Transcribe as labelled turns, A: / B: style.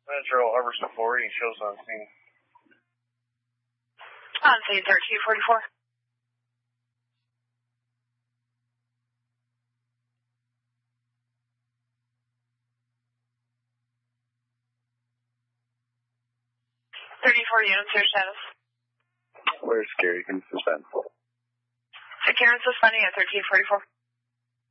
A: Metro Harbor 40 shows on scene.
B: On scene 1344. Units, your status.
C: Where's Gary? Can you suspend?
B: Karen suspending at 1344.